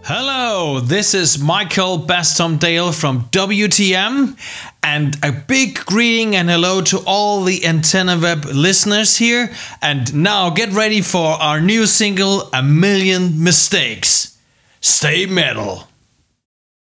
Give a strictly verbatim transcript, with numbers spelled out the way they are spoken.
Hello, this is Michael Bastomdale from W T M, and a big greeting and hello to all the AntennaWeb listeners here. And now get ready for our new single, A Million Mistakes. Stay metal.